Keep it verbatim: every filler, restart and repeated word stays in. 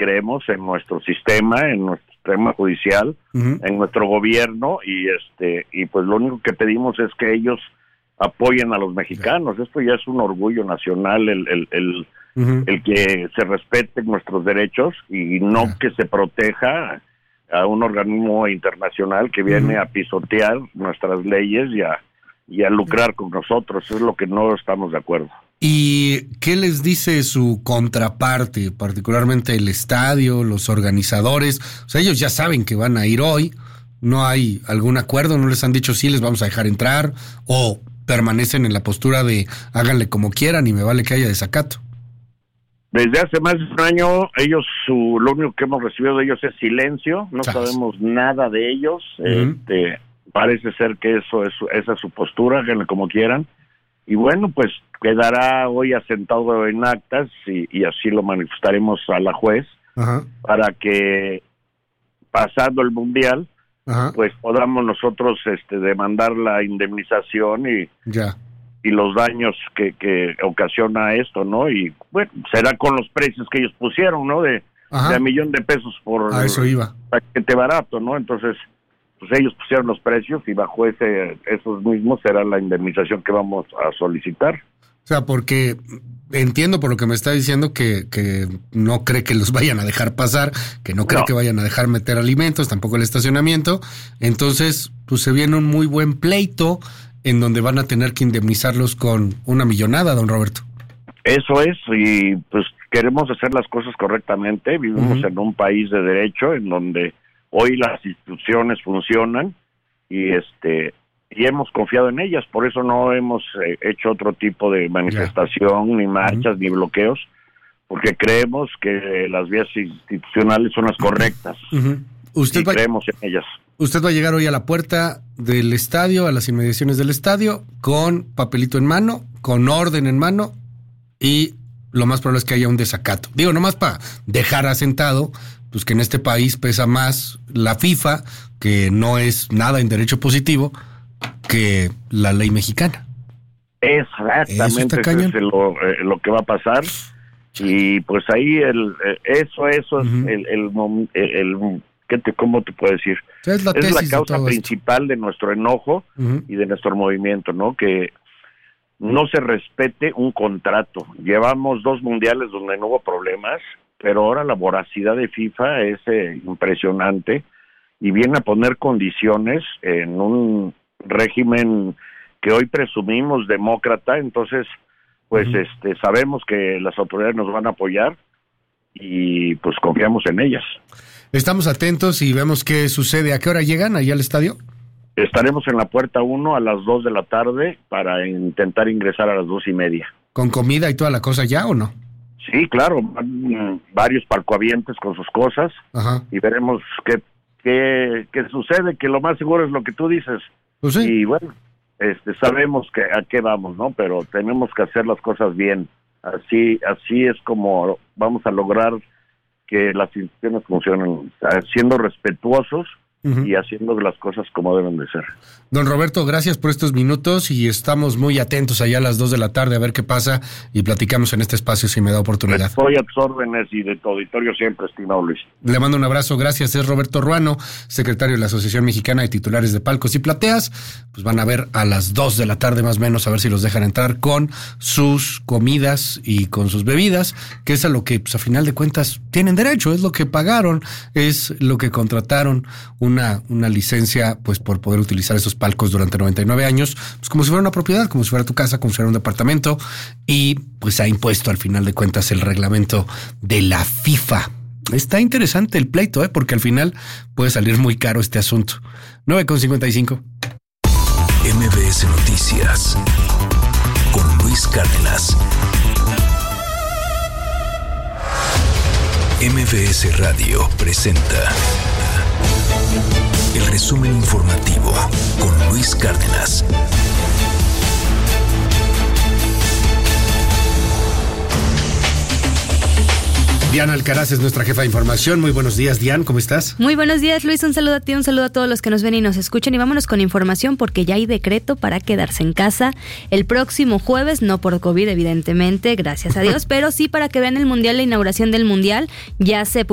creemos en nuestro sistema, en nuestro sistema judicial, uh-huh. en nuestro gobierno, y este y pues lo único que pedimos es que ellos apoyen a los mexicanos. Esto ya es un orgullo nacional, el el el, uh-huh. el que se respeten nuestros derechos y no uh-huh. que se proteja a un organismo internacional que viene uh-huh. a pisotear nuestras leyes y a, y a lucrar con nosotros. Eso es lo que no estamos de acuerdo. ¿Y qué les dice su contraparte, particularmente el estadio, los organizadores? O sea, ellos ya saben que van a ir hoy, ¿no hay algún acuerdo? ¿No les han dicho sí, les vamos a dejar entrar? ¿O permanecen en la postura de háganle como quieran y me vale que haya desacato? Desde hace más de un año, ellos, su, lo único que hemos recibido de ellos es silencio, no ¿Sabes? sabemos nada de ellos, uh-huh. este, parece ser que eso es, esa es su postura, háganle como quieran. Y bueno, pues quedará hoy asentado en actas y, y así lo manifestaremos a la juez uh-huh. para que pasando el mundial uh-huh. pues podamos nosotros este demandar la indemnización y ya. y los daños que, que ocasiona esto, ¿no? Y bueno, será con los precios que ellos pusieron, ¿no? De, de a millón de pesos por a eso iba. paquete barato, ¿no? Entonces pues ellos pusieron los precios y bajo ese esos mismos será la indemnización que vamos a solicitar. O sea, porque entiendo por lo que me está diciendo que, que no cree que los vayan a dejar pasar, que no cree no. que vayan a dejar meter alimentos, tampoco el estacionamiento. Entonces, pues se viene un muy buen pleito en donde van a tener que indemnizarlos con una millonada, don Roberto. Eso es, y pues queremos hacer las cosas correctamente. Vivimos uh-huh. en un país de derecho en donde hoy las instituciones funcionan y este y hemos confiado en ellas, por eso no hemos eh, hecho otro tipo de manifestación, yeah. ni marchas, uh-huh. ni bloqueos, porque creemos que las vías institucionales son las correctas. Uh-huh. Usted y va, creemos en ellas. Usted va a llegar hoy a la puerta del estadio, a las inmediaciones del estadio, con papelito en mano, con orden en mano, y lo más probable es que haya un desacato. Digo, nomás para dejar asentado pues que en este país pesa más la FIFA, que no es nada en derecho positivo, que la ley mexicana. Exactamente, eso, eso es lo, eh, lo que va a pasar. Y pues ahí el eh, eso eso uh-huh. es el el, el, el ¿qué te, ¿cómo te puedo decir? Es la, es la causa principal de nuestro enojo uh-huh. y de nuestro movimiento, ¿no? Que no se respete un contrato. Llevamos dos mundiales donde no hubo problemas, pero ahora la voracidad de FIFA es eh, impresionante y viene a poner condiciones en un régimen que hoy presumimos demócrata. Entonces pues uh-huh. este sabemos que las autoridades nos van a apoyar y pues confiamos en ellas. Estamos atentos y vemos qué sucede. ¿A qué hora llegan allá al estadio? Estaremos en la puerta uno a las dos de la tarde para intentar ingresar a las dos y media. ¿Con comida y toda la cosa ya o no? Sí, claro, van varios palcoavientes con sus cosas. Ajá. Y veremos qué, qué, qué sucede, que lo más seguro es lo que tú dices. Pues sí. Y bueno, este, sabemos que a qué vamos, ¿no? Pero tenemos que hacer las cosas bien. Así, así es como vamos a lograr que las instituciones funcionen, siendo respetuosos uh-huh. y haciendo las cosas como deben de ser. Don Roberto, gracias por estos minutos y estamos muy atentos allá a las dos de la tarde a ver qué pasa y platicamos en este espacio si me da oportunidad. Estoy a tus órdenes y de tu auditorio siempre, estimado Luis. Le mando un abrazo, gracias. Es Roberto Ruano, secretario de la Asociación Mexicana de Titulares de Palcos y Plateas. Pues van a ver a las dos de la tarde más o menos a ver si los dejan entrar con sus comidas y con sus bebidas, que es a lo que pues a final de cuentas tienen derecho, es lo que pagaron, es lo que contrataron, una, una licencia pues por poder utilizar esos palcos durante noventa y nueve años, pues como si fuera una propiedad, como si fuera tu casa, como si fuera un departamento, y pues ha impuesto al final de cuentas el reglamento de la FIFA. Está interesante el pleito, ¿eh? Porque al final puede salir muy caro este asunto. nueve con cincuenta y cinco. M B S Noticias con Luis Cárdenas. M B S Radio presenta el resumen informativo con Luis Cárdenas. Diana Alcaraz es nuestra jefa de información. Muy buenos días, Diana, ¿cómo estás? Muy buenos días, Luis. Un saludo a ti, un saludo a todos los que nos ven y nos escuchan. Y vámonos con información porque ya hay decreto para quedarse en casa el próximo jueves, no por COVID, evidentemente, gracias a Dios, pero sí para que vean el Mundial, la inauguración del Mundial. Ya se